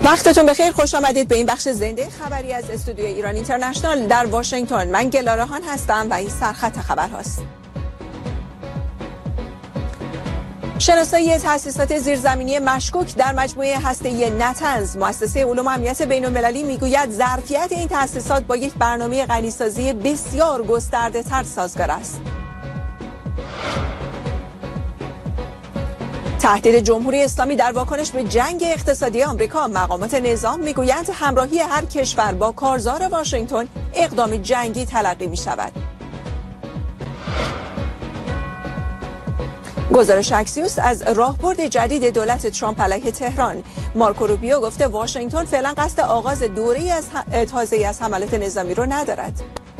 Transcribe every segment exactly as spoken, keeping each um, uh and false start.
وقتتون بخیر، خوش آمدید به این بخش زنده خبری از استودیو ایران اینترنشنال در واشنگتن. من گلارهان هستم و این سرخط خبر هاست. شناسایی تأسیسات زیرزمینی مشکوک در مجموعه هسته‌ای نتنز. مؤسسه علوم و امنیت بین‌المللی میگوید ظرفیت این تأسیسات با یک برنامه غنیسازی بسیار گسترده‌تر سازگار است. تهدید جمهوری اسلامی در واکنش به جنگ اقتصادی آمریکا. مقامات نظام میگویند همراهی هر کشور با کارزار واشنگتن اقدام جنگی تلقی می شود. گزارش اکسیوس از راهبرد جدید دولت ترامپ علیه تهران. مارکو روبیو گفته واشنگتن فعلا قصد آغاز دوره‌ای از تازه‌ای از حملات نظامی رو ندارد.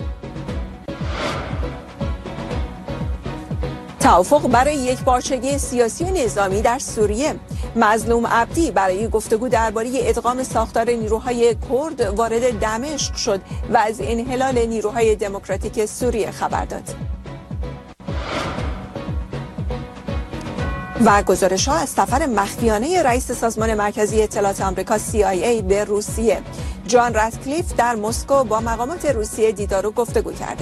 توافق برای یک پارچگی سیاسی و نظامی در سوریه. مظلوم عبدی برای گفتگو درباره ادغام ساختار نیروهای کرد وارد دمشق شد و از انحلال نیروهای دموکراتیک سوریه خبر داد. و گزارش ها از سفر مخفیانه رئیس سازمان مرکزی اطلاعات آمریکا سی آی ای به روسیه. جان راتکلیف در مسکو با مقامات روسیه دیدار و گفتگو کرده.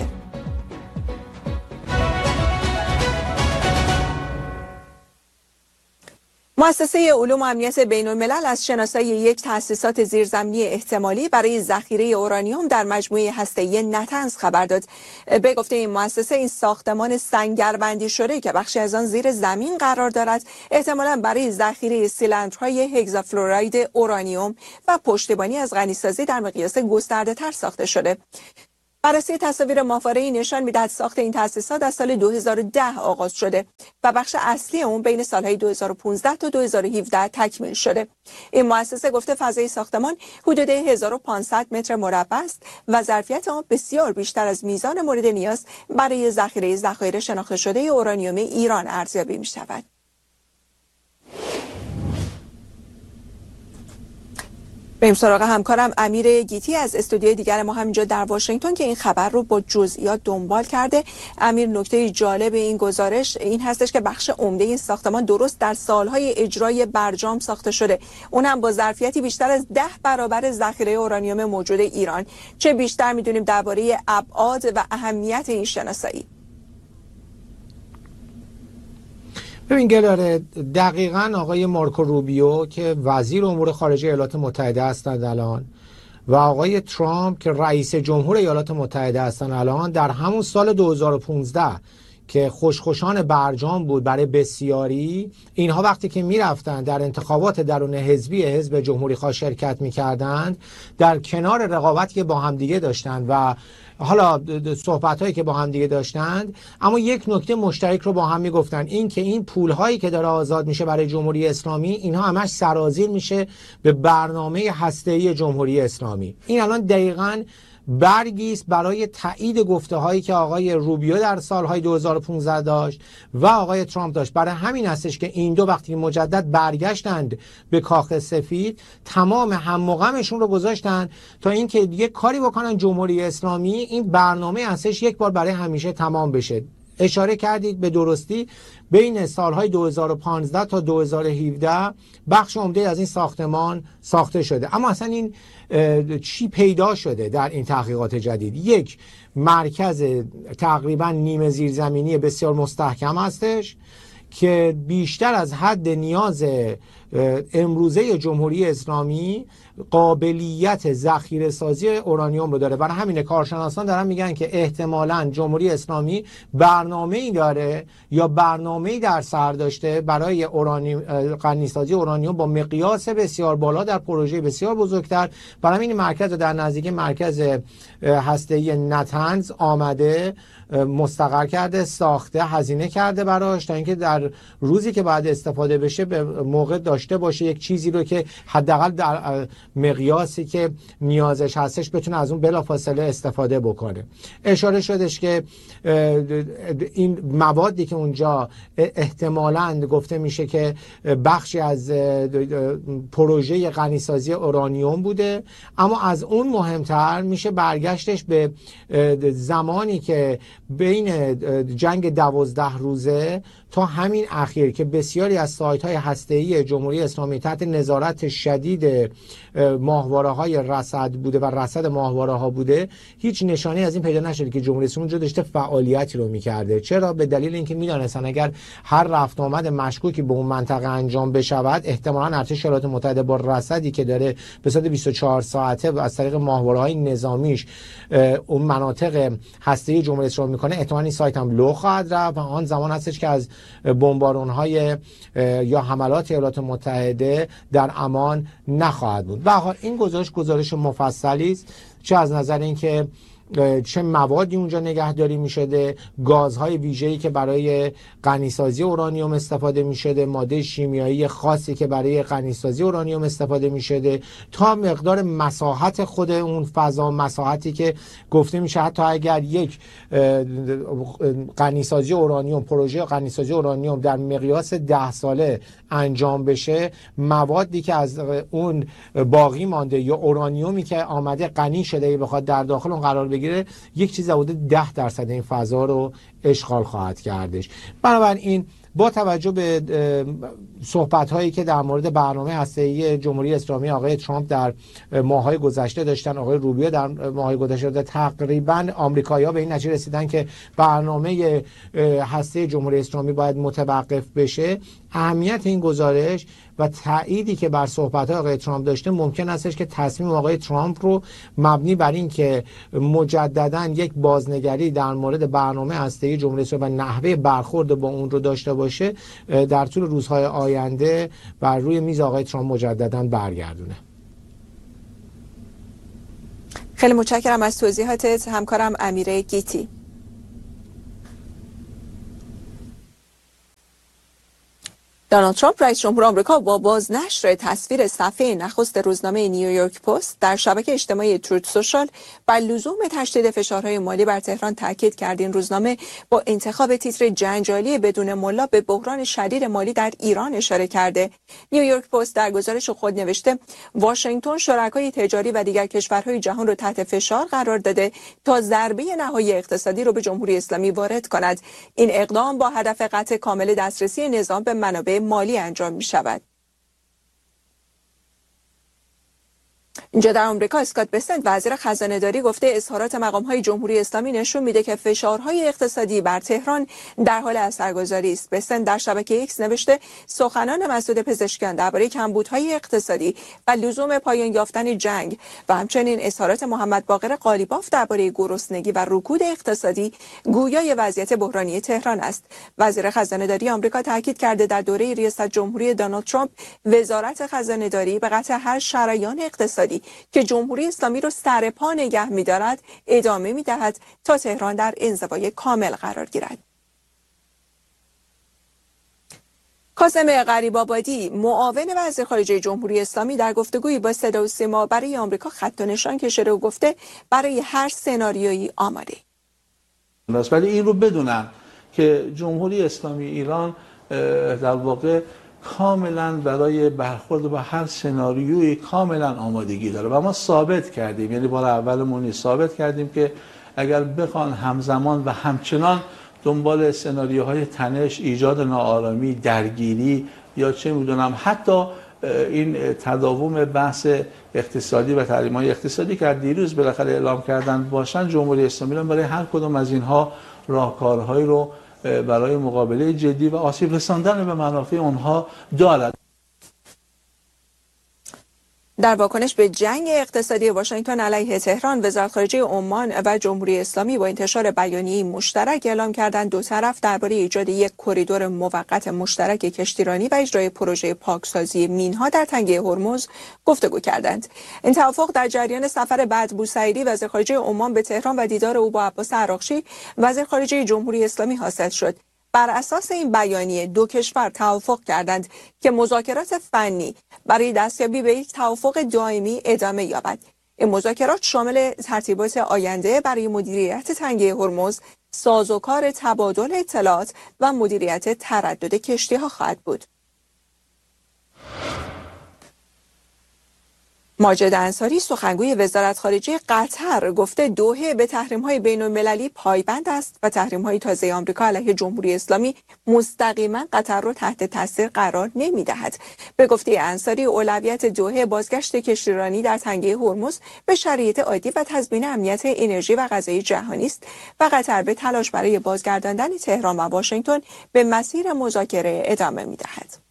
مؤسسه علوم و امنیت بین‌الملل از شناسایی یک تأسیسات زیرزمینی احتمالی برای ذخیره اورانیوم در مجموعه هسته‌ای نتنز خبر داد. به گفته این مؤسسه، این ساختمان سنگربندی شده که بخشی از آن زیر زمین قرار دارد احتمالاً برای ذخیره سیلندرهای هگزافلوراید اورانیوم و پشتیبانی از غنیسازی در مقیاس گسترده‌تر ساخته شده. بررسی تصاویر ماهواره‌ای نشان می‌دهد ساخت این تأسیسات از سال دو هزار و ده آغاز شده و بخش اصلی اون بین سالهای دو هزار و پانزده تا دو هزار و هفده تکمیل شده. این مؤسسه گفته فضای ساختمان حدود هزار و پانصد متر مربع است و ظرفیت آن بسیار بیشتر از میزان مورد نیاز برای ذخیره ذخایر شناخته شده اورانیوم ایران ارزیابی می‌شود. بریم سراغ همکارم امیر گیتی از استودیوی دیگر ما همینجا در واشنگتن که این خبر رو با جزئیات دنبال کرده. امیر، نکته جالب این گزارش این هستش که بخش عمده این ساختمان درست در سالهای اجرای برجام ساخته شده، اون هم با ظرفیتی بیشتر از ده برابر ذخیره اورانیوم موجود ایران. چه بیشتر میدونیم درباره ابعاد و اهمیت این شناسایی؟ ببین گلاره، دقیقاً آقای مارکو روبیو که وزیر امور خارجه ایالات متحده هستند الان و آقای ترامپ که رئیس جمهور ایالات متحده هستند الان، در همون سال دو هزار و پانزده که خوشخوشان برجام بود برای بسیاری، اینها وقتی که میرفتن در انتخابات درون حزبی حزب جمهوری خواه شرکت میکردند، در کنار رقابتی که با همدیگه داشتند و حالا صحبت‌هایی که با هم دیگه داشتند، اما یک نکته مشترک رو با هم میگفتن، این که این پول‌هایی که داره آزاد میشه برای جمهوری اسلامی، اینها همش سرازیر میشه به برنامه هسته‌ای جمهوری اسلامی. این الان دقیقاً برگی است برای تایید گفته‌هایی که آقای روبیو در سالهای دو هزار و پانزده داشت و آقای ترامپ داشت. برای همین هستش که این دو وقتی مجدد برگشتند به کاخ سفید، تمام هم و غمشون رو گذاشتن تا اینکه یک کاری بکنن جمهوری اسلامی این برنامه هستش یک بار برای همیشه تمام بشه. اشاره کردید به درستی، بین سالهای دو هزار و پانزده تا دو هزار و هفده بخش عمده از این ساختمان ساخته شده. اما اصلا این چی پیدا شده در این تحقیقات جدید؟ یک مرکز تقریبا نیمه زیرزمینی بسیار مستحکم هستش که بیشتر از حد نیاز امروزه جمهوری اسلامی قابلیت ذخیره سازی اورانیوم رو داره. برای همین کارشناسان دارن میگن که احتمالاً جمهوری اسلامی برنامه‌ای داره یا برنامه‌ای در سر داشته برای اورانیوم، غنیسازی اورانیوم با مقیاس بسیار بالا در پروژه بسیار بزرگتر. برای همین مرکز در نزدیکی مرکز هسته‌ای نتنز آمده، مستقر کرده، ساخته، هزینه کرده براش تا اینکه در روزی که بعد استفاده بشه به موقع داشته باشه یک چیزی رو که حداقل در مقیاسی که نیازش هستش بتونه از اون بلافاصله استفاده بکنه. اشاره شدش که این موادی که اونجا احتمالاً گفته میشه که بخشی از پروژه غنیسازی اورانیوم بوده، اما از اون مهمتر میشه برگشتش به زمانی که بین جنگ دوازده روزه تا همین اخیر که بسیاری از سایت‌های هسته‌ای جمهوری جمهوری اسلامی تحت نظارت شدید ماهواره‌های رصد بوده و رصد ماهواره‌ها بوده، هیچ نشانی از این پیدا نشده که جمهوری اسلامی اونجا داشته فعالیتی رو می‌کرده. چرا؟ به دلیل اینکه می‌دانستن اگر هر رفت آمد مشکوکی به اون منطقه انجام بشود، احتمالاً ارتش ایالات متحده با رصدی که داره به صورت بیست و چهار ساعته از طریق ماهواره‌های نظامیش اون مناطق هسته‌ای جمهوری اسلامی می‌کنه، احتمالاً این سایت هم لو خواهد رفت و آن زمان هستش که از بمبارون‌های یا حملات ایالات متحده در امان نخواهد بود. به هر حال این گزارش گزارش مفصلی است، چه از نظر اینکه چه موادی اونجا نگهداری می شده، گازهای ویژه‌ای که برای غنیسازی اورانیوم استفاده می شده، ماده شیمیایی خاصی که برای غنیسازی اورانیوم استفاده می شده، تا مقدار مساحت خود اون فضا، مساحتی که گفته میشه حتی اگر یک غنیسازی اورانیوم، پروژه غنیسازی اورانیوم در مقیاس ده ساله انجام بشه، موادی که از اون باقی مانده یا اورانیومی که آمده غنی شده بخواد در داخل اون قرار بگیره، یک چیز حدود ده درصد این فضا رو اشغال خواهد کردش. بنابراین با توجه به صحبت هایی که در مورد برنامه هسته‌ای جمهوری اسلامی آقای ترامپ در ماه‌های گذشته داشتن، آقای روبیو در ماه‌های گذشته داشتن، تقریبا آمریکایی‌ها به این نتیجه رسیدن که برنامه هسته جمهوری اسلامی باید متوقف بشه. اهمیت این گزارش و تأییدی که بر صحبت‌های آقای ترامپ داشته ممکن استش که تصمیم آقای ترامپ رو مبنی بر این که مجدداً یک بازنگری در مورد برنامه هسته‌ای جمهوری اسلامی و نحوه برخورد با اون رو داشته باشه، در طول روزهای آینده بر روی میز آقای ترامپ مجدداً برگردونه. خیلی متشکرم از توضیحاتت همکارم امیره گیتی. دونالد ترامپ رئیس جمهور آمریکا با بازنشر تصویر صفحه نخست روزنامه نیویورک پست در شبکه اجتماعی تروت سوشال بر لزوم تشدید فشارهای مالی بر تهران تاکید کرد. این روزنامه با انتخاب تیتر جنجالی بدون ملا به بحران شدید مالی در ایران اشاره کرده. نیویورک پست در گزارش خود نوشته واشنگتن شرکای تجاری و دیگر کشورهای جهان را تحت فشار قرار داده تا ضربه نهایی اقتصادی را به جمهوری اسلامی وارد کند. این اقدام با هدف قطع کامل دسترسی نظام به منابع مالی انجام می شود. اینجا در آمریکا اسکات بسنت وزیر خزانه داری گفته اظهارات مقام‌های جمهوری اسلامی نشون میده که فشارهای اقتصادی بر تهران در حال اثرگذاری است. بسنت در شبکه ایکس نوشته سخنان مسعود پزشکیان درباره کمبودهای اقتصادی و لزوم پایان یافتن جنگ و همچنین اظهارات محمد باقر قالیباف درباره گرسنگی و رکود اقتصادی گویای وضعیت بحرانی تهران است. وزیر خزانه داری آمریکا تاکید کرده در دوره ریاست جمهوری دونالد ترامپ وزارت خزانه داری به قطع هر شریان اقتصادی که جمهوری اسلامی رو سر پا نگه می‌دارد ادامه می‌دهد تا تهران در انزوای کامل قرار گیرد. کاظم غریب‌آبادی معاون وزیر خارجه جمهوری اسلامی در گفتگویی با صدا و سیما برای آمریکا خط و نشان کشیده و گفته برای هر سناریویی آماده. ولی این رو بدونن که جمهوری اسلامی ایران در واقع کاملا برای برخورد با هر سناریویی کاملا آمادگی داره و ما ثابت کردیم، یعنی بار اولمون ثابت کردیم که اگر بخوان همزمان و همچنان دنبال سناریوهای تنش، ایجاد ناآرامی، درگیری یا چه میدونم حتی این تداوم بحث اقتصادی و تحریم‌های اقتصادی که دیروز بالاخره اعلام کردن باشن، جمهوری اسلامی برای هر کدوم از اینها راهکارهایی رو برای مقابله جدی و آسیب رساندن به منافع اونها دارد. در واکنش به جنگ اقتصادی واشنگتن علیه تهران، وزارت خارجه عمان و جمهوری اسلامی با انتشار بیانیه مشترک اعلام کردند دو طرف درباره ایجاد یک کریدور موقت مشترک کشتیرانی و اجرای پروژه پاکسازی مینها در تنگه هرمز گفتگو کردند. این توافق در جریان سفر بعد بوسعیدی وزیر خارجه عمان به تهران و دیدار او با عباس عراقچی وزیر خارجه جمهوری اسلامی حاصل شد. بر اساس این بیانیه دو کشور توافق کردند که مذاکرات فنی برای دستیابی به یک توافق دائمی ادامه یابد. این مذاکرات شامل ترتیبات آینده برای مدیریت تنگه هرمز، سازوکار تبادل اطلاعات و مدیریت تردد کشتی‌ها خواهد بود. ماجد انصاری سخنگوی وزارت خارجه قطر گفته دوحه به تحریم‌های بین‌المللی پایبند است و تحریم‌های تازه آمریکا علیه جمهوری اسلامی مستقیما قطر را تحت تاثیر قرار نمی‌دهد. به گفته انصاری اولویت دوحه بازگشت کشتیرانی در تنگه هرمز به شرایط عادی و تضمین امنیت انرژی و غذایی جهانی است و قطر به تلاش برای بازگرداندن تهران و واشنگتن به مسیر مذاکره ادامه می‌دهد.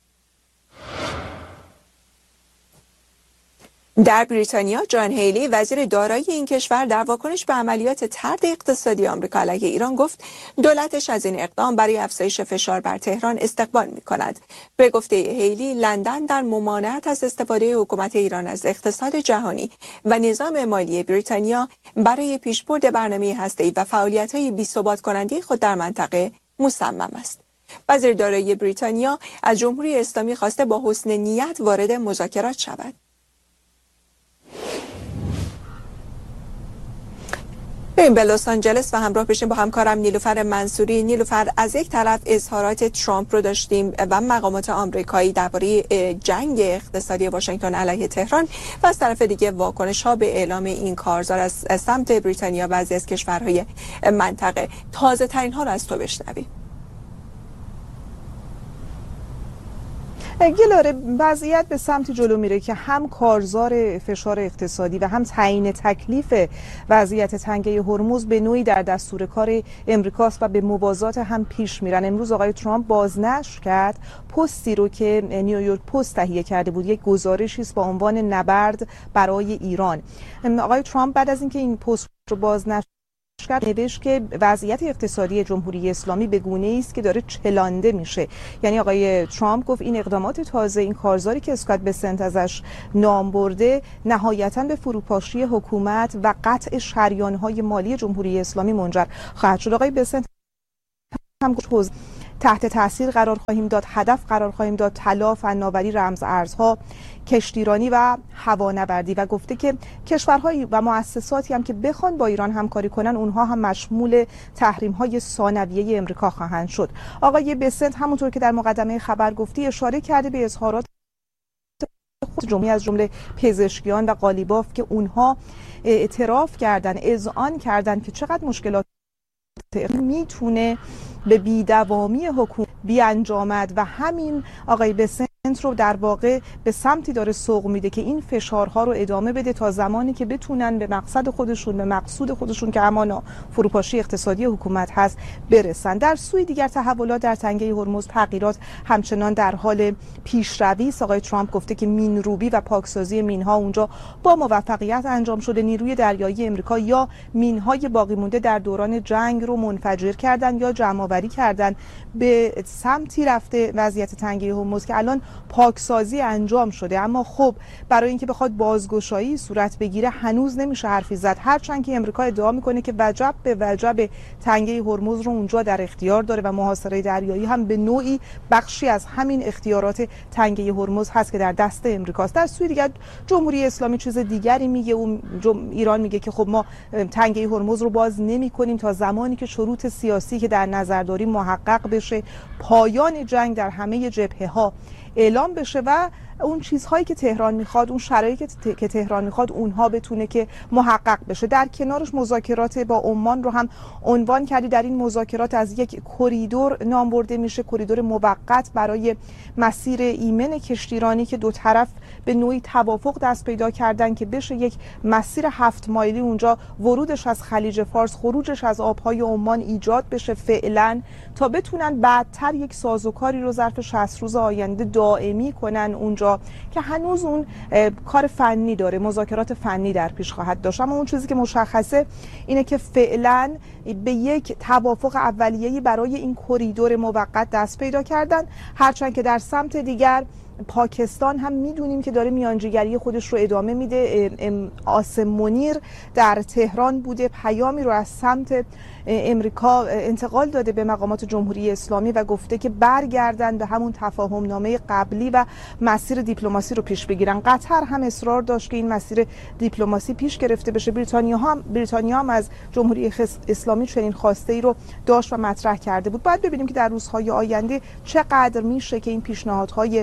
در بریتانیا جان هیلی وزیر دارایی این کشور در واکنش به عملیات طرد اقتصادی آمریکا علیه ایران گفت دولتش از این اقدام برای افزایش فشار بر تهران استقبال می‌کند. به گفته هیلی لندن در ممانعت از استفاده حکومت ایران از اقتصاد جهانی و نظام مالی بریتانیا برای پیشبرد برنامه هسته‌ای و فعالیت‌های بی‌ثبات کننده خود در منطقه مصمم است. وزیر دارایی بریتانیا از جمهوری اسلامی خواسته با حسن نیت وارد مذاکرات شود. بریم به لس آنجلس و همراه بشیم با همکارم نیلوفر منصوری. نیلوفر، از یک طرف اظهارات ترامپ رو داشتیم و مقامات آمریکایی درباره جنگ اقتصادی واشنگتن علیه تهران و از طرف دیگه واکنش ها به اعلام این کارزار از سمت بریتانیا و بعضی از کشورهای منطقه. تازه ترین ها رو از تو بشنویم. گلاره، وضعیت به سمت جلو میره که هم کارزار فشار اقتصادی و هم تعیین تکلیف وضعیت تنگه هرمز به نوعی در دستور کار امریکاست و به موازات هم پیش میرن. امروز آقای ترامپ بازنشر کرد پستی رو که نیویورک پست تهیه کرده بود، یک گزارشی است با عنوان نبرد برای ایران. آقای ترامپ بعد از اینکه این پست رو بازنشر نوشت که وضعیت اقتصادی جمهوری اسلامی به گونه‌ای است که داره چلانده میشه. یعنی آقای ترامپ گفت این اقدامات تازه، این کارزاری که اسکات بسنت ازش نام برده، نهایتاً به فروپاشی حکومت و قطع شریان‌های مالی جمهوری اسلامی منجر خواهد شد. آقای بسنت هم گفت تحت تاثیر قرار خواهیم داد، هدف قرار خواهیم داد طلا، فناوری، رمز ارزها، کشتیرانی و هوانوردی و گفته که کشورهایی و مؤسساتی هم که بخوان با ایران همکاری کنن اونها هم مشمول تحریم‌های ثانویه امریکا خواهند شد. آقای بسنت همونطور که در مقدمه خبر گفتی اشاره کرده به اظهارات خود جمعی از جمله پزشکیان و قالیباف که اونها اعتراف کردن، اذعان کردن که چقدر مشکلات میتونه به بیدوامی حکومت بیانجامد و همین آقای بسنت رو در واقع به سمتی داره سوق میده که این فشارها رو ادامه بده تا زمانی که بتونن به مقصد خودشون، به مقصود خودشون که همان فروپاشی اقتصادی حکومت هست برسن. در سوی دیگر تحولات در تنگه هرمز، تغییرات همچنان در حال پیشروی است. آقای ترامپ گفته که مینروبی و پاکسازی مینها اونجا با موفقیت انجام شده. نیروی دریایی امریکا یا مینهای باقی مونده در دوران جنگ رو منفجر کردن یا جمع‌آوری کردن، به سمتی رفته وضعیت تنگه هرمز که الان پاکسازی انجام شده. اما خب برای اینکه بخواد بازگشایی صورت بگیره هنوز نمیشه حرفی زد، هرچند که امریکا ادعا میکنه که وجب به وجب تنگه هرمز رو اونجا در اختیار داره و محاصره دریایی هم به نوعی بخشی از همین اختیارات تنگه هرمز هست که در دست امریکاست. در سوی دیگر جمهوری اسلامی چیز دیگری میگه. اون ایران میگه که خب ما تنگه هرمز رو باز نمی‌کنیم تا زمانی که شروط سیاسی که در نظر داریم محقق بشه، پایان جنگ در همه جبهه‌ها اعلام بشه و اون چیزهایی که تهران میخواد، اون شرایطی که تهران میخواد اونها بتونه که محقق بشه. در کنارش مذاکرات با عمان رو هم عنوان کردی. در این مذاکرات از یک کریدور نام برده میشه، کریدور موقت برای مسیر ایمن کشتیرانی که دو طرف به نوعی توافق دست پیدا کردن که بشه یک مسیر هفت مایلی اونجا، ورودش از خلیج فارس، خروجش از آبهای عمان ایجاد بشه فعلا تا بتونن بعدتر یک سازوکاری رو ظرف شصت روز آینده دائمی کنن اونجا که هنوز اون کار فنی داره، مذاکرات فنی در پیش خواهد داشت. اما اون چیزی که مشخصه اینه که فعلا به یک توافق اولیه‌ای برای این کریدور موقت دست پیدا کردن، هرچند که در سمت دیگر پاکستان هم میدونیم که داره میانجیگری خودش رو ادامه میده. عاصم منیر در تهران بوده، پیامی رو از سمت امریکا انتقال داده به مقامات جمهوری اسلامی و گفته که برگردن به همون تفاهم نامه قبلی و مسیر دیپلماسی رو پیش بگیرن. قطر هم اصرار داشت که این مسیر دیپلماسی پیش گرفته بشه. بریتانیا هم بریتانیا هم از جمهوری اسلامی چنین خواسته‌ای رو داشت و مطرح کرده بود. باید ببینیم که در روزهای آینده چقدر میشه که این پیشنهادهای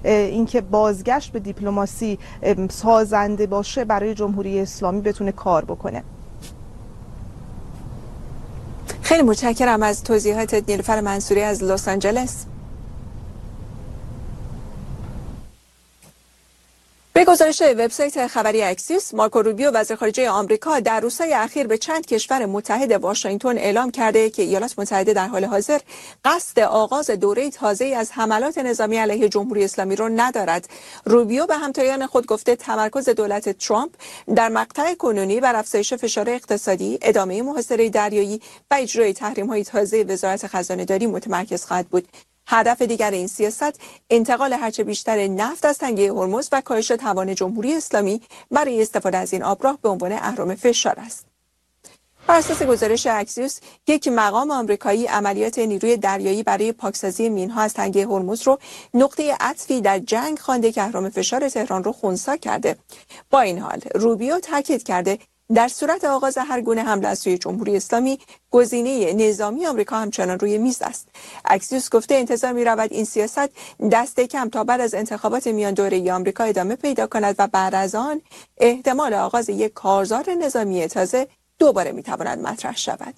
اینکه بازگشت به دیپلماسی سازنده باشه برای جمهوری اسلامی بتونه کار بکنه. خیلی متشکرم از توضیحات نیلوفر منصوری از لس آنجلس. به گزارش وبسایت خبری اکسیوس، مارکو روبیو وزیر خارجه آمریکا در روزهای اخیر به چند کشور متحد واشنگتن اعلام کرده که ایالات متحده در حال حاضر قصد آغاز دوره تازه‌ای از حملات نظامی علیه جمهوری اسلامی را ندارد. روبیو به همتایان خود گفته تمرکز دولت ترامپ در مقطع کنونی بر افزایش فشار اقتصادی، ادامه محاصره دریایی و اجرای تحریم‌های تازه وزارت خزانه‌داری متمرکز خواهد بود. هدف دیگر این سیاست انتقال هرچه بیشتر نفت از تنگه هرمز و کاهش توان جمهوری اسلامی برای استفاده از این آبراه به عنوان اهرم فشار است. بر اساس گزارش اکسیوس، یک مقام آمریکایی عملیات نیروی دریایی برای پاکسازی مینها از تنگه هرمز رو نقطه عطفی در جنگ خوانده که اهرم فشار تهران رو خنثی کرده. با این حال روبیو تاکید کرده در صورت آغاز هر گونه حمله از سوی جمهوری اسلامی، گزینه نظامی آمریکا همچنان روی میز است. اکسیوس گفته انتظار می رود این سیاست دست کم تا بعد از انتخابات میان دوره‌ای آمریکا ادامه پیدا کند و بعد از آن احتمال آغاز یک کارزار نظامی تازه دوباره می تواند مطرح شود.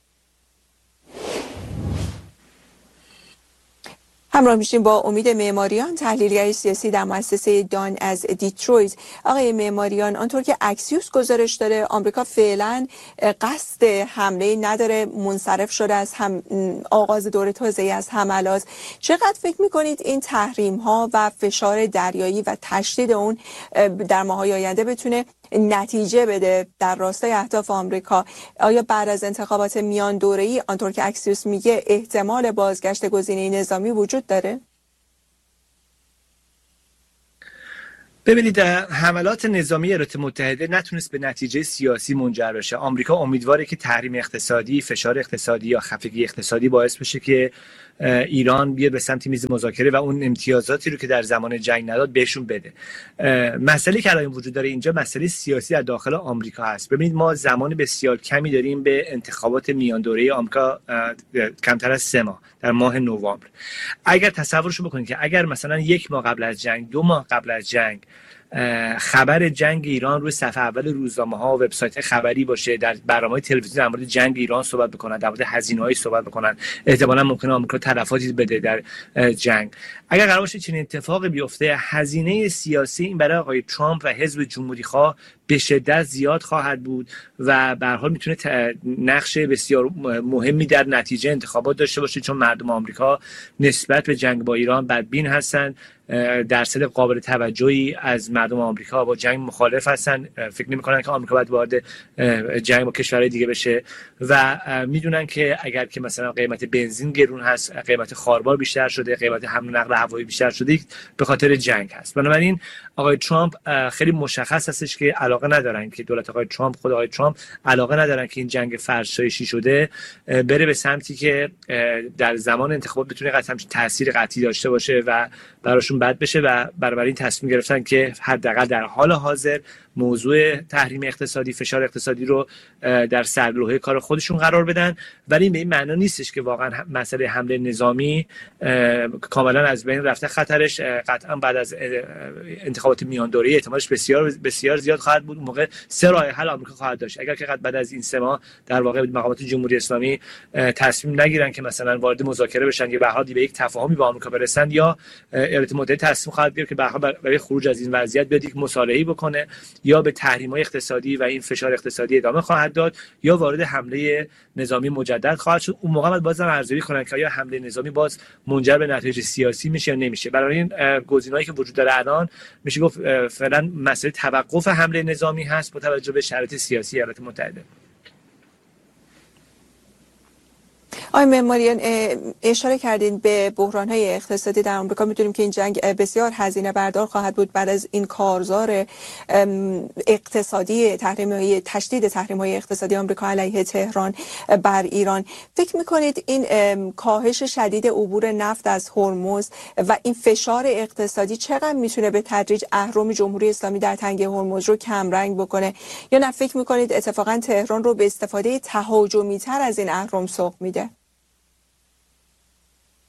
همراه میشیم با امید معماریان، تحلیلگر سیاسی در مؤسسه دان از دیترویت. آقای معماریان، آنطور که اکسیوس گزارش داره آمریکا فعلا قصد حمله نداره، منصرف شده از هم آغاز دوره تازه‌ای از حملات. چقدر فکر میکنید این تحریم ها و فشار دریایی و تشدید اون در ماه‌های آینده بتونه نتیجه بده در راستای اهداف آمریکا؟ آیا بعد از انتخابات میان دوره‌ای آنطور که اکسیوس میگه احتمال بازگشت گزینه نظامی وجود داره؟ ببینید، حملات نظامی ایالات متحده نتونست به نتیجه سیاسی منجر بشه. آمریکا امیدواره که تحریم اقتصادی، فشار اقتصادی یا خفگی اقتصادی باعث بشه که ایران بیاد به سمت میز مذاکره و اون امتیازاتی رو که در زمان جنگ نداد بهشون بده. مسئله که الان وجود داره اینجا مسئله سیاسی در داخل آمریکا هست. ببینید، ما زمان بسیار کمی داریم به انتخابات میان دوره‌ای آمریکا، کمتر از سه ماه، در ماه نوامبر. اگر تصورشو بکنید که اگر مثلا یک ماه قبل از جنگ، دو ماه قبل از جنگ خبر جنگ ایران روی صفحه اول روزنامه‌ها و وبسایت خبری باشه، در برنامه‌های تلویزیونی در مورد جنگ ایران صحبت بکنن، در مورد هزینه‌های صحبت بکنن، احتمالاً ممکنه آمریکا تلفاتی بده در جنگ. اگر قرار باشه چنین اتفاقی بیفته، هزینه سیاسی این برای آقای ترامپ و حزب جمهوری‌خواه به شدت زیاد خواهد بود و به هر حال میتونه نقش بسیار مهمی در نتیجه انتخابات داشته باشه، چون مردم آمریکا نسبت به جنگ با ایران بدبین هستن. درصد قابل توجهی از مردم آمریکا با جنگ مخالف هستن، فکر نمی‌کنن که آمریکا باید وارد جنگ با کشورهای دیگه بشه و میدونن که اگر که مثلا قیمت بنزین گرون هست، قیمت خاربار بیشتر شده، قیمت حمل و نقل هوایی بیشتر شده، به خاطر جنگ هست. بنابراین آقای ترامپ خیلی مشخص هستش که علاقه ندارن که دولت آقای ترامپ، خود آقای ترامپ علاقه ندارن که این جنگ فرسایشی شده بره به سمتی که در زمان انتخابات بتونه قطعا تاثیر قطعی داشته باشه و براشون بد بشه و برابر این تصمیم گرفتن که حداقل در حال حاضر موضوع تحریم اقتصادی، فشار اقتصادی رو در سرلوحه کار خودشون قرار بدن. ولی این به این معنا نیستش که واقعا مسئله حمله نظامی کاملا از بین رفته. خطرش قطعا بعد از انتخابات میان دوره‌ای احتمالش بسیار بسیار زیاد خواهد بود. موقع سه راه حل آمریکا خواهد داشت. اگر که بعد از این سه ماه در واقع مقامات جمهوری اسلامی تصمیم نگیرن که مثلا وارد مذاکره بشن یا به هر حال به یک تفاهمی با آمریکا برسن، یا ایالات متحده تصمیم خواهد گرفت که به هر حال برای خروج از این وضعیت بیاد یک مصالحه‌ای بکنه، یا به تحریم‌های اقتصادی و این فشار اقتصادی ادامه خواهد داد، یا وارد حمله نظامی مجدد خواهد شد. اون موقع باز هم ارزیابی کنن که آیا حمله نظامی باز منجر به نتایج سیاسی میشه یا نمیشه. برای این گزینه‌ای که وجود داره الان میشه گفت فعلا مسئله توقف حمله نظامی هست با توجه به شرایط سیاسی ایالات متحده. آقای معماریان، اشاره کردین به بحران‌های اقتصادی در آمریکا. می‌دونیم که این جنگ بسیار هزینه بردار خواهد بود بعد از این کارزار اقتصادی، تحریم‌های تشدید تحریم‌های اقتصادی آمریکا علیه تهران بر ایران. فکر می‌کنید این کاهش شدید عبور نفت از هرمز و این فشار اقتصادی چقدر می‌تونه به تدریج اهرم جمهوری اسلامی در تنگه هرمز رو کمرنگ بکنه، یا نه فکر می‌کنید اتفاقاً تهران رو به استفاده تهاجمی‌تر از این اهرم سوق میده؟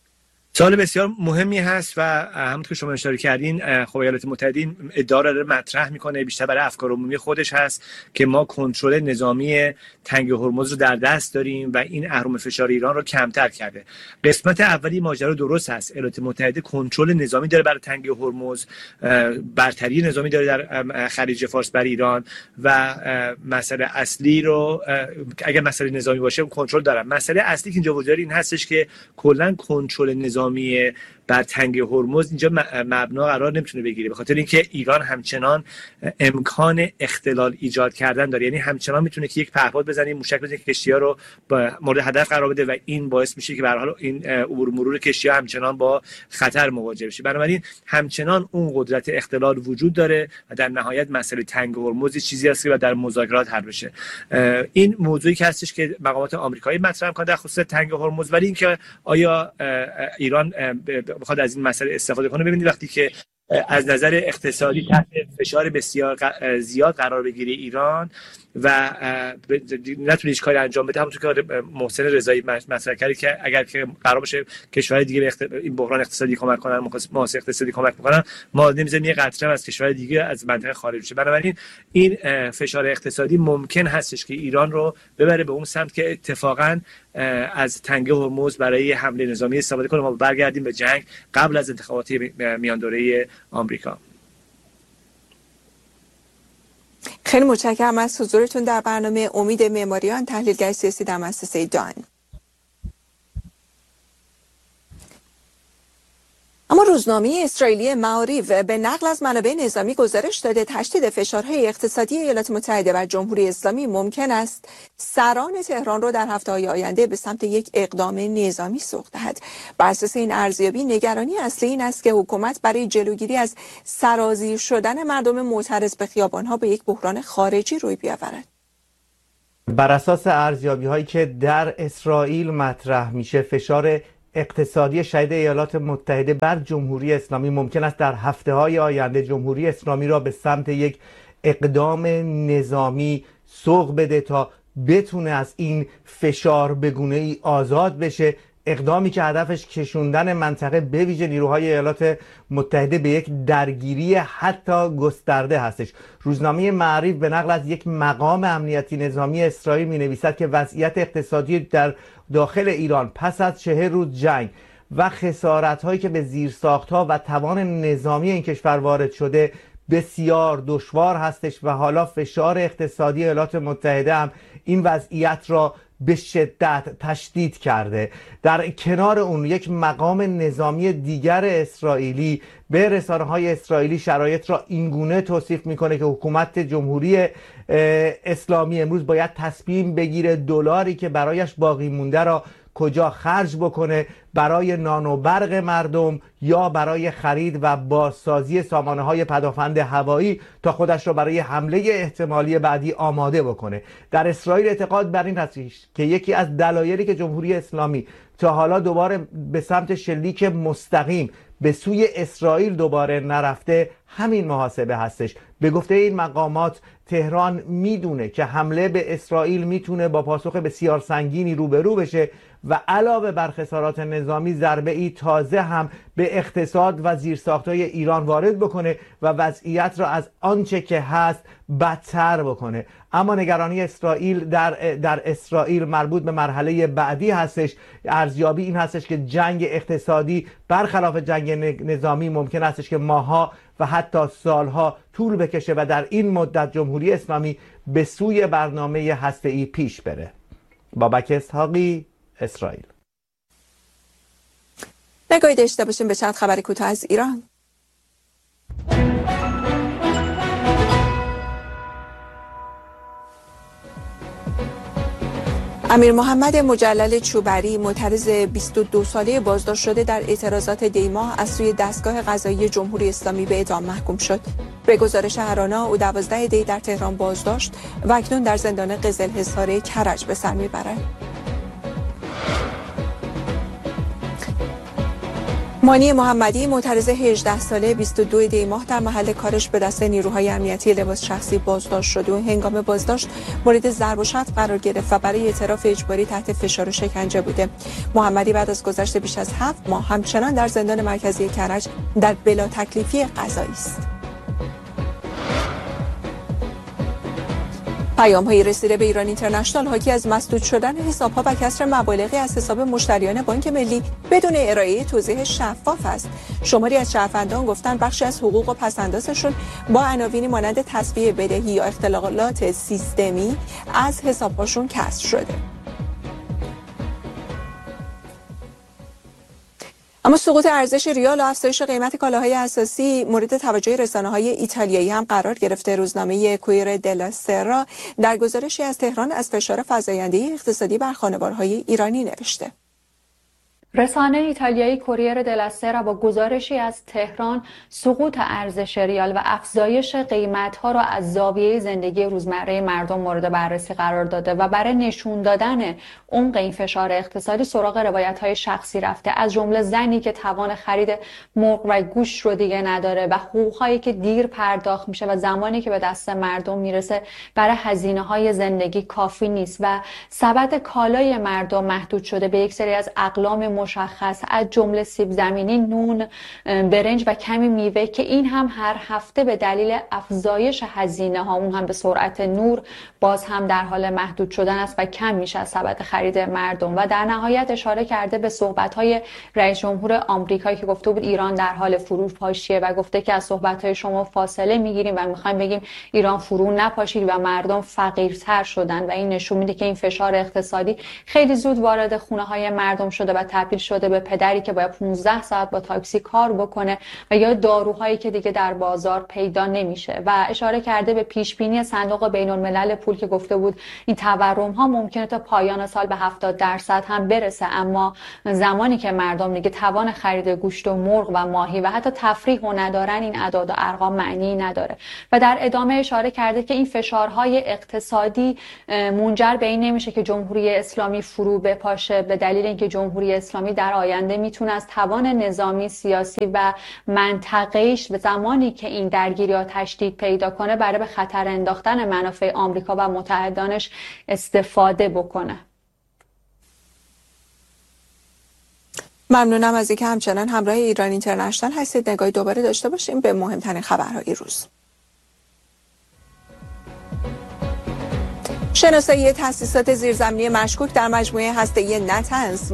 سوال بسیار مهمی هست و همونطور که شما اشاره کردین، خب ایالات متحده ادعا رو مطرح میکنه، بیشتر برای افکار عمومی خودش هست که ما کنترل نظامی تنگه هرمز رو در دست داریم و این اهرم فشار ایران رو کمتر کرده. قسمت اولی ماجرا درست هست، ایالات متحده کنترل نظامی داره برای تنگه هرمز، برتری نظامی داره در خلیج فارس بر ایران و مسئله اصلی رو اگر مسئله نظامی باشه کنترل دارن. مسئله اصلی که اینجا وجود داره این هستش که کلا کنترل نظامی بر تنگه هرمز اینجا مبنا قرار نمیتونه بگیره، به خاطر اینکه ایران همچنان امکان اختلال ایجاد کردن داره، یعنی همچنان میتونه که یک پهپاد بزنه، موشک بزنه که کشتی‌ها رو با مورد هدف قرار بده و این باعث میشه که به هر حال این عبور مرور کشتی‌ها همچنان با خطر مواجه بشه. بنابراین همچنان اون قدرت اختلال وجود داره و در نهایت مسئله تنگه هرمز چیزی است که در مذاکرات حل بشه. این موضوعی که هستش که مقامات آمریکایی مطرح می‌کنن در خصوص تنگه هرمز، ولی اینکه آیا ایران بخواد از این مسئله استفاده کنه، ببینید وقتی که از نظر اقتصادی تحت فشار بسیار زیاد قرار بگیره ایران و نتونه هیچ کاری انجام بده، همونطور که محسن رضایی مطرح کرد که اگر که قرار باشه کشورهای دیگه به اخت... این بحران اقتصادی کمک کنن، محاسب اقتصادی کمک میکنن، ما نمیذاریم یه قطره از کشورهای دیگه از منطقه خارج بشه. بنابراین این فشار اقتصادی ممکن هستش که ایران رو ببره به اون سمت که اتفاقا از تنگه هرمز برای حمله نظامی استفاده کنه، ما برگردیم به جنگ قبل از انتخابات میان دوره آمریکا. خیلی متشکرم از حضورتون در برنامه. امید معماریان، تحلیلگر سیاسی در مؤسسه دان. اما روزنامه اسرائیلی معاریو به نقل از منابع نظامی گزارش داده تشدید فشارهای اقتصادی ایالات متحده بر جمهوری اسلامی ممکن است سران تهران را در هفته‌های آینده به سمت یک اقدام نظامی سوق دهد. بر اساس این ارزیابی نگرانی اصلی این است که حکومت برای جلوگیری از سرازیر شدن مردم معترض به خیابان‌ها به یک بحران خارجی روی بیاورد. بر اساس ارزیابی‌هایی که در اسرائیل مطرح میشه، فشار اقتصادی شدید ایالات متحده بر جمهوری اسلامی ممکن است در هفته‌های آینده جمهوری اسلامی را به سمت یک اقدام نظامی سوق بده تا بتونه از این فشار به گونه‌ای آزاد بشه، اقدامی که هدفش کشوندن منطقه به ویژه نیروهای ایالات متحده به یک درگیری حتی گسترده هستش. روزنامه معاریو به نقل از یک مقام امنیتی نظامی اسرائیل می نویسد که وضعیت اقتصادی در داخل ایران پس از چهل روز جنگ و خسارت هایی که به زیرساختها و توان نظامی این کشور وارد شده بسیار دشوار هستش و حالا فشار اقتصادی ایالات متحده هم این وضعیت را به شدت تشدید کرده. در کنار اون یک مقام نظامی دیگر اسرائیلی به رسانه‌های اسرائیلی شرایط را اینگونه توصیف میکنه که حکومت جمهوری اسلامی امروز باید تصمیم بگیره دلاری که برایش باقی مونده را کجا خرج بکنه، برای نان و برق مردم یا برای خرید و بازسازی سامانه‌های پدافند هوایی تا خودش را برای حمله احتمالی بعدی آماده بکنه. در اسرائیل اعتقاد بر این هست که یکی از دلایلی که جمهوری اسلامی تا حالا دوباره به سمت شلیک مستقیم به سوی اسرائیل دوباره نرفته همین محاسبه هستش. به گفته این مقامات تهران میدونه که حمله به اسرائیل میتونه با پاسخ بسیار سنگینی روبرو بشه و علاوه بر خسارات نظامی ضربه ای تازه هم به اقتصاد و زیرساختهای ایران وارد بکنه و وضعیت را از آنچه که هست بدتر بکنه. اما نگرانی اسرائیل در در اسرائیل مربوط به مرحله بعدی هستش. ارزیابی این هستش که جنگ اقتصادی برخلاف جنگ نظامی ممکن هستش که ماها و حتی سالها طول بکشه و در این مدت جمهوری اسلامی به سوی برنامه هسته‌ای پیش بره. بابک اسحاقی، اسرائیل. نگاهی داشته باشیم به چند خبر کوتاه از ایران. امیر محمد مجلل چوبری معترض بیست و دو ساله بازداشت شده در اعتراضات دیماه از سوی دستگاه قضایی جمهوری اسلامی به اعدام محکوم شد. به گزارش هرانا او دوازده دی در تهران بازداشت و اکنون در زندان قزلحصار کرج به سر میبرد. مانی محمدی معترض هجده ساله بیست و دو دی ماه در محل کارش به دست نیروهای امنیتی لباس شخصی بازداشت شد و هنگام بازداشت مورد ضرب و شتم قرار گرفت و برای اعتراف اجباری تحت فشار و شکنجه بوده. محمدی بعد از گذشت بیش از هفت ماه همچنان در زندان مرکزی کرج در بلا تکلیفی قضایی است. پیام‌های رسیده به ایران اینترنشنال حاکی از مسدود شدن حساب‌ها و کسر مبالغی از حساب مشتریان بانک ملی بدون ارائه توضیح شفاف است. شماری از شهروندان گفتند بخشی از حقوق و پس‌اندازشون با عناوینی مانند تسویه بدهی یا اختلالات سیستمی از حساب‌هاشون کسر شده. اما سقوط ارزش ریال و افزایش قیمت کالاهای اساسی مورد توجه رسانه‌های ایتالیایی هم قرار گرفته. روزنامه کویر دلا سرا در گزارشی از تهران از فشار فزاینده اقتصادی بر خانوارهای ایرانی نوشته. رسانه ایتالیایی کوریر دلا سرا با گزارشی از تهران سقوط ارزش ریال و افزایش قیمت‌ها را از زاویه زندگی روزمره مردم مورد بررسی قرار داده و برای نشون دادن عمق این فشار اقتصادی سراغ روایت‌های شخصی رفته، از جمله زنی که توان خرید مرغ و گوشت رو دیگه نداره و حقوق‌هایی که دیر پرداخت میشه و زمانی که به دست مردم میرسه برای هزینه‌های زندگی کافی نیست و سبد کالای مردم محدود شده به یک سری از اقلام مشخص، از جمله سیب زمینی، نون، برنج و کمی میوه که این هم هر هفته به دلیل افزایش هزینه ها، اون هم به سرعت نور، باز هم در حال محدود شدن است و کم میشه از سبد خرید مردم. و در نهایت اشاره کرده به صحبت های رئیس جمهور آمریکا که گفته بود ایران در حال فروپاشیه و گفته که از صحبت های شما فاصله میگیریم و میخوایم بگیم ایران فرو نپاشید و مردم فقیرتر شدن و این نشون میده که این فشار اقتصادی خیلی زود وارد خونه های مردم شده و تبدیل شده به پدری که باید پانزده ساعت با تاکسی کار بکنه و یا داروهایی که دیگه در بازار پیدا نمیشه. و اشاره کرده به پیش بینی صندوق بین الملل پول که گفته بود این تورم ها ممکنه تا پایان سال به هفتاد درصد هم برسه، اما زمانی که مردم دیگه توان خرید گوشت و مرغ و ماهی و حتی تفریح و ندارن این اعداد و ارقام معنی نداره. و در ادامه اشاره کرده که این فشارهای اقتصادی منجر به این نمیشه که جمهوری اسلامی فرو بپاشه، به دلیل اینکه جمهوری اسلامی در آینده میتونه از توان نظامی، سیاسی و منطقه‌ایش به زمانی که این درگیری‌ها تشدید پیدا کنه برای به خطر انداختن منافع آمریکا و متحدانش استفاده بکنه. ممنونم از اینکه همچنان همراه ایران اینترنشنال هستید. نگاهی دوباره داشته باشیم به مهمترین خبرهای روز. شناسایی تأسیسات زیرزمینی مشکوک در مجموعه هسته‌ای نتنز